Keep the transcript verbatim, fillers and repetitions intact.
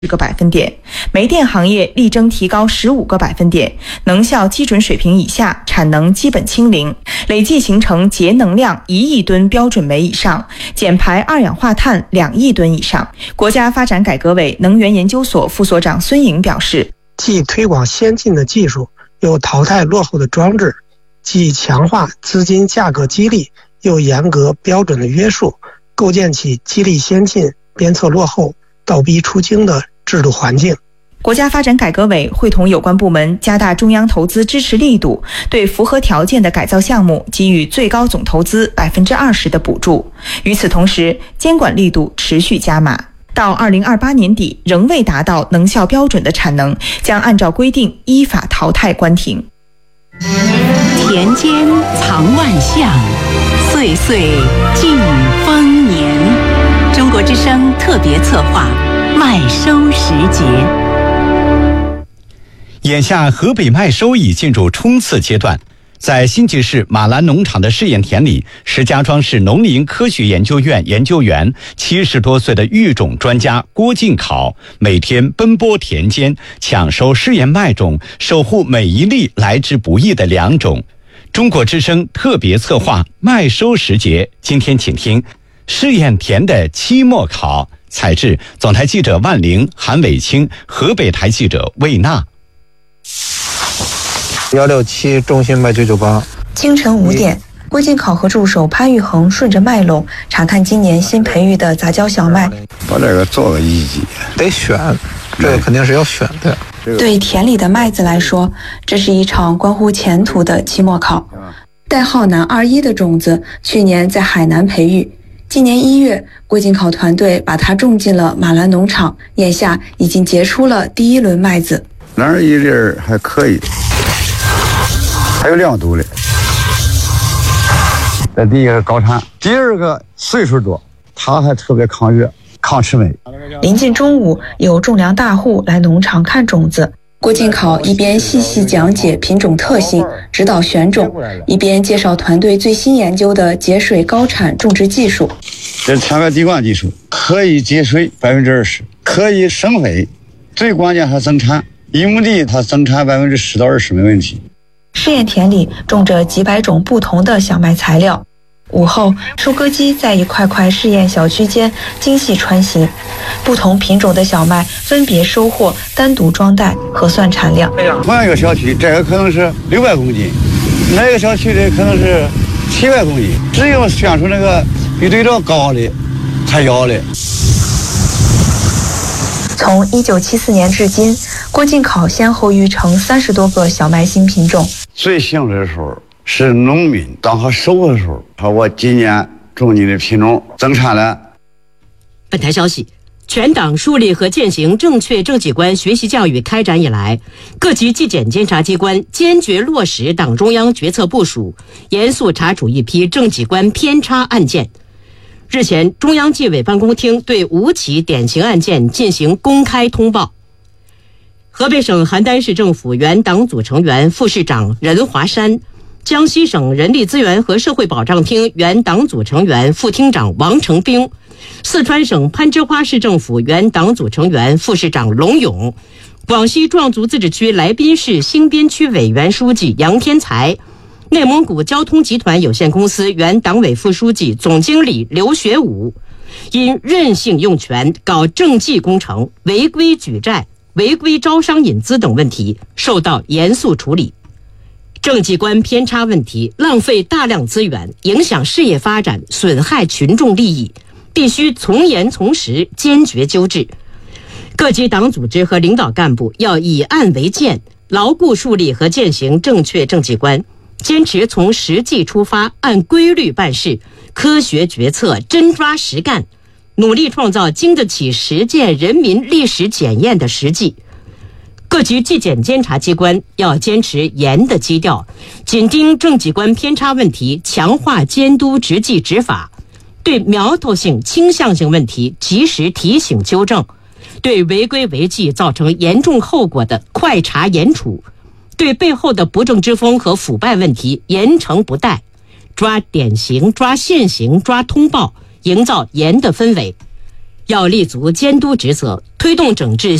十个百分点，煤电行业力争提高十五个百分点，能效基准水平以下，产能基本清零，累计形成节能量一亿吨标准煤以上，减排二氧化碳两亿吨以上。国家发展改革委能源研究所副所长孙颖表示， 既推广先进的技术，又淘汰落后的装置，既强化资金价格激励，又严格标准的约束，构建起激励先进、鞭策落后、倒逼出京的制度环境。 国家发展改革委会同有关部门加大中央投资支持力度，对符合条件的改造项目给予最高总投资百分之二十的补助。与此同时，监管力度持续加码。到二零二八年底仍未达到能效标准的产能，将按照规定依法淘汰关停。 田间藏万象，岁岁尽丰年。中国之声特别策划麦收时节。 眼下河北麦收已进入冲刺阶段，在新集市马兰农场的试验田里，石家庄市农林科学研究院研究员七十多岁的育种专家郭进考每天奔波田间，抢收试验麦种，守护每一粒来之不易的良种。中国之声特别策划麦收时节，今天请听试验田的期末考。采制总台记者万玲、韩伟清，河北台记者魏娜。 幺六七中心麦九九八。 清晨五点，郭进考和助手潘玉恒顺着麦垄查看今年新培育的杂交小麦。 把这个做个一级， 得选，这个肯定是要选的。 对田里的麦子来说，这是一场关乎前途的期末考。代号南二一的种子，去年在海南培育。今年一月，郭进考团队把它种进了马兰农场，眼下已经结出了第一轮麦子。 南二一粒还可以，还有亮度的。这第一个高产，第二个岁数多，它还特别抗热、抗吃霉。 临近中午，有种粮大户来农场看种子。郭进考一边细细讲解品种特性，指导选种，一边介绍团队最新研究的节水高产种植技术。 这是天干地灌技术，可以节水百分之二十，可以生肥，最关键还增产。一亩地它增产百分之十到二十没问题。 试验田里种着几百种不同的小麦材料。午后，收割机在一块块试验小区间精细穿行，不同品种的小麦分别收获，单独装袋，核算产量。 同样一个小区，这个可能是六百公斤，那个小区的可能是七百公斤，只有选出那个比对照高的才要的。 从一九七四年至今，郭进考先后育成三十多个小麦新品种。 最幸的时候是农民当他收的时候，说我今年种你的品种增产了。 本台消息，全党树立和践行正确政绩观学习教育开展以来，各级纪检监察机关坚决落实党中央决策部署，严肃查处一批政绩观偏差案件。日前，中央纪委办公厅对五起典型案件进行公开通报。河北省邯郸市政府原党组成员、副市长任华山，江西省人力资源和社会保障厅原党组成员、副厅长王成兵，四川省攀枝花市政府原党组成员、副市长龙勇，广西壮族自治区来宾市新边区委原书记杨天才，内蒙古交通集团有限公司原党委副书记、总经理刘学武，因任性用权、搞政绩工程、违规举债、违规招商引资等问题，受到严肃处理。政绩观偏差问题浪费大量资源，影响事业发展，损害群众利益，必须从严从实，坚决纠治。各级党组织和领导干部要以案为鉴，牢固树立和践行正确政绩观，坚持从实际出发，按规律办事，科学决策，真抓实干，努力创造经得起实践人民历史检验的实际。各级纪检监察机关要坚持严的基调，紧盯政绩观偏差问题，强化监督执纪执法，对苗头性、倾向性问题及时提醒纠正，对违规违纪造成严重后果的快查严处，对背后的不正之风和腐败问题严惩不贷，抓典型、抓现行、抓通报，营造严的氛围。 要立足监督职责，推动整治